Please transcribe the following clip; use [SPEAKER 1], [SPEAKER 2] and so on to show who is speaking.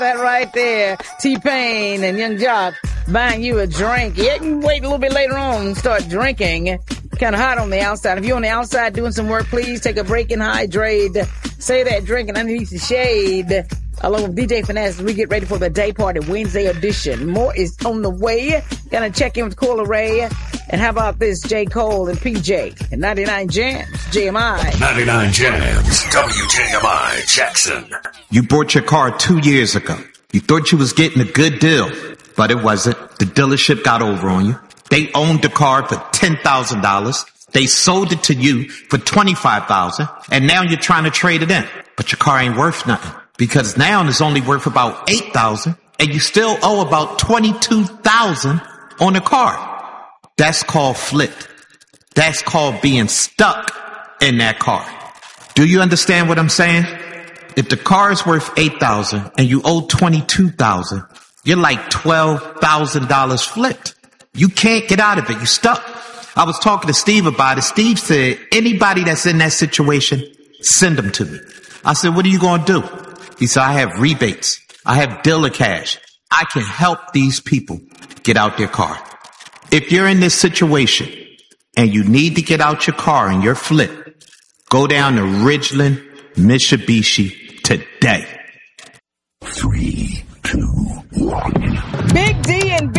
[SPEAKER 1] That right there, T-Pain and Young Jock buying you a drink. Yeah, you can wait a little bit later on and start drinking. Kind of hot on the outside. If you're on the outside doing some work, please take a break and hydrate. Say that drinking underneath the shade. Along with DJ Finesse, as we get ready for the Day Party Wednesday edition. More is on the way. Gonna check in with Coyle Ray. And how about this, J. Cole and PJ and 99 Jams, JMI.
[SPEAKER 2] 99 Jams, WJMI, Jackson.
[SPEAKER 3] You bought your car 2 years ago. You thought you was getting a good deal, but it wasn't. The dealership got over on you. They owned the car for $10,000. They sold it to you for $25,000, and now you're trying to trade it in. But your car ain't worth nothing, because now it's only worth about $8,000, and you still owe about $22,000 on the car. That's called flipped. That's called being stuck in that car. Do you understand what I'm saying? If the car is worth $8,000 and you owe $22,000, you're like $12,000 flipped. You can't get out of it. You're stuck. I was talking to Steve about it. Steve said, anybody that's in that situation, send them to me. I said, what are you going to do? He said, I have rebates. I have dealer cash. I can help these people get out their car. If you're in this situation and you need to get out your car and you're flipped, go down to Ridgeland Mitsubishi today.
[SPEAKER 2] 3, 2, 1.
[SPEAKER 1] Big D and